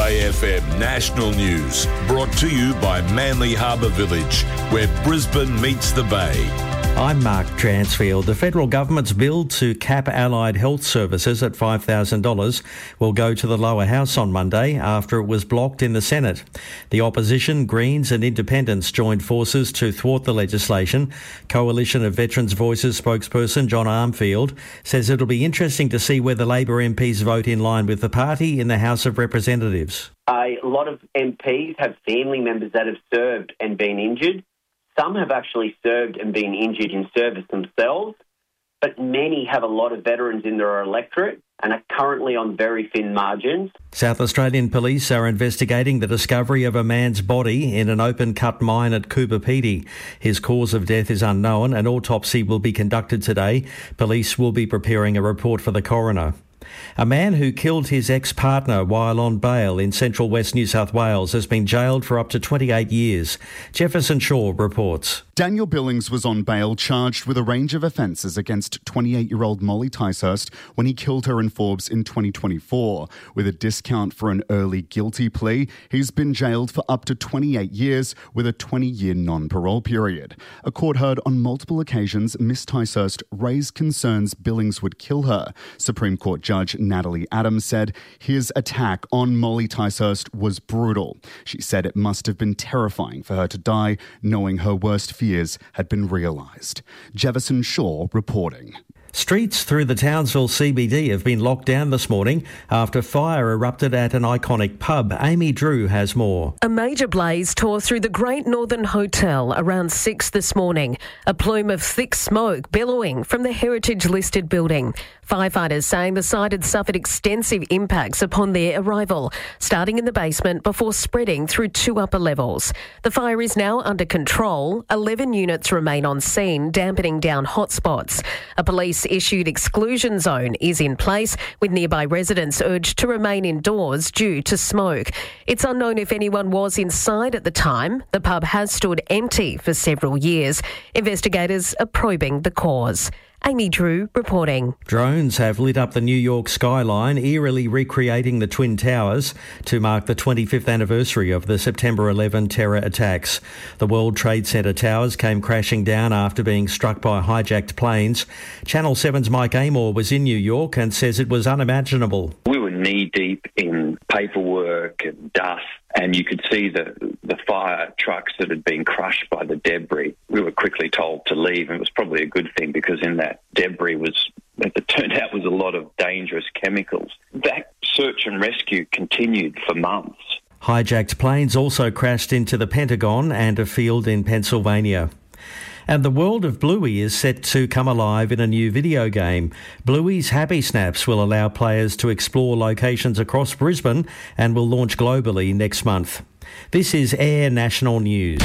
Bay FM National News, brought to you by Manly Harbour Village, where Brisbane meets the Bay. I'm Mark Transfield. The federal government's bill to cap allied health services at $5,000 will go to the lower house on Monday after it was blocked in the Senate. The opposition, Greens and Independents joined forces to thwart the legislation. Coalition of Veterans Voices spokesperson John Armfield says it'll be interesting to see whether Labor MPs vote in line with the party in the House of Representatives. A lot of MPs have family members that have served and been injured. Some have actually served and been injured in service themselves, but many have a lot of veterans in their electorate and are currently on very thin margins. South Australian police are investigating the discovery of a man's body in an open-cut mine at Coober Pedy. His cause of death is unknown. An autopsy will be conducted today. Police will be preparing a report for the coroner. A man who killed his ex-partner while on bail in central West New South Wales has been jailed for up to 28 years. Jefferson Shaw reports. Daniel Billings was on bail charged with a range of offences against 28-year-old Molly Ticehurst when he killed her in Forbes in 2024. With a discount for an early guilty plea, he's been jailed for up to 28 years with a 20-year non-parole period. A court heard on multiple occasions Miss Ticehurst raised concerns Billings would kill her. Supreme Court Judge Natalie Adams said his attack on Molly Ticehurst was brutal. She said it must have been terrifying for her to die, knowing her worst fears had been realised. Jefferson Shaw reporting. Streets through the Townsville CBD have been locked down this morning after fire erupted at an iconic pub. Amy Drew has more. A major blaze tore through the Great Northern Hotel around 6 this morning. A plume of thick smoke billowing from the heritage-listed building. Firefighters saying the site had suffered extensive impacts upon their arrival, starting in the basement before spreading through 2 upper levels. The fire is now under control. 11 units remain on scene, dampening down hotspots. A police-issued exclusion zone is in place, with nearby residents urged to remain indoors due to smoke. It's unknown if anyone was inside at the time. The pub has stood empty for several years. Investigators are probing the cause. Amy Drew reporting. Drones have lit up the New York skyline, eerily recreating the Twin Towers to mark the 25th anniversary of the September 11 terror attacks. The World Trade Center towers came crashing down after being struck by hijacked planes. Channel 7's Mike Amor was in New York and says it was unimaginable. We were knee-deep in paperwork and dust, and you could see the fire trucks that had been crushed by the debris. We were quickly told to leave, and it was probably a good thing because in that debris was, as it turned out, was a lot of dangerous chemicals. That search and rescue continued for months. Hijacked planes also crashed into the Pentagon and a field in Pennsylvania. And the world of Bluey is set to come alive in a new video game. Bluey's Happy Snaps will allow players to explore locations across Brisbane and will launch globally next month. This is Air National News.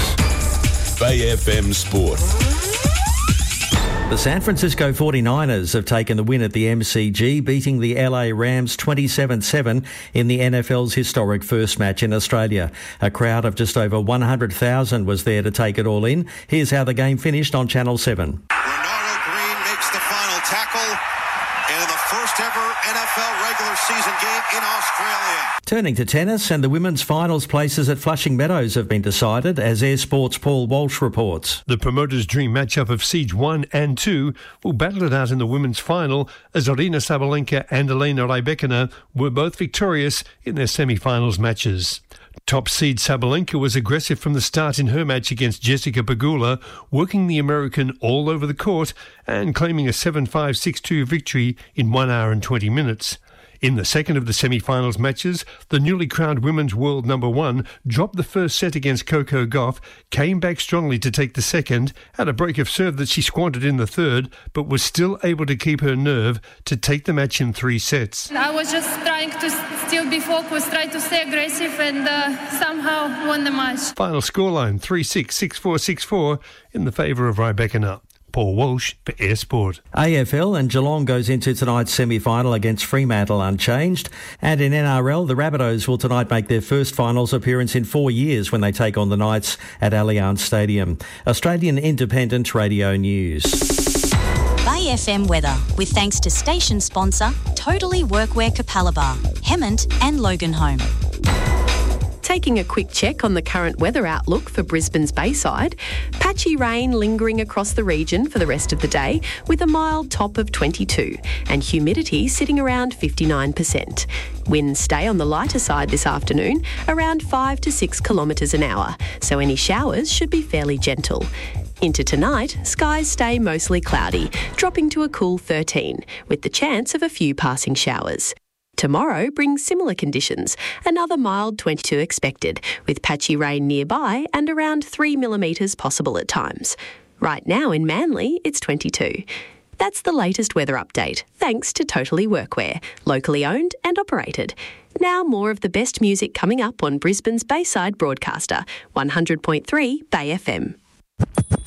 Bay FM Sport. The San Francisco 49ers have taken the win at the MCG, beating the LA Rams 27-7 in the NFL's historic first match in Australia. A crowd of just over 100,000 was there to take it all in. Here's how the game finished on Channel 7. Ronaldo Green makes the final tackle in the first ever NFL regular season game in Australia. Turning to tennis, and the women's finals places at Flushing Meadows have been decided, as Air Sport's Paul Walsh reports. The promoters' dream matchup of Siege 1 and 2 will battle it out in the women's final, as Aryna Sabalenka and Elena Rybakina were both victorious in their semi-finals matches. Top seed Sabalenka was aggressive from the start in her match against Jessica Pegula, working the American all over the court and claiming a 7-5, 6-2 victory in 1 hour and 20 minutes. In the second of the semi-finals matches, the newly crowned women's world number 1 dropped the first set against Coco Gauff, came back strongly to take the second, had a break of serve that she squandered in the third, but was still able to keep her nerve to take the match in 3 sets. I was just trying to still be focused, try to stay aggressive, and somehow won the match. Final scoreline 3-6, 6-4, 6-4 in the favour of Rybakina. Paul Walsh for Air Sport. AFL, and Geelong goes into tonight's semi-final against Fremantle unchanged. And in NRL, the Rabbitohs will tonight make their first finals appearance in 4 years when they take on the Knights at Allianz Stadium. Australian Independent Radio News. Bay FM weather, with thanks to station sponsor Totally Workwear Capalaba, Hemmant and Logan Home. Taking a quick check on the current weather outlook for Brisbane's Bayside, patchy rain lingering across the region for the rest of the day with a mild top of 22 and humidity sitting around 59%. Winds stay on the lighter side this afternoon, around 5 to 6 kilometres an hour, so any showers should be fairly gentle. Into tonight, skies stay mostly cloudy, dropping to a cool 13, with the chance of a few passing showers. Tomorrow brings similar conditions, another mild 22 expected, with patchy rain nearby and around 3 millimetres possible at times. Right now in Manly, it's 22. That's the latest weather update, thanks to Totally Workwear, locally owned and operated. Now more of the best music coming up on Brisbane's Bayside broadcaster, 100.3 Bay FM.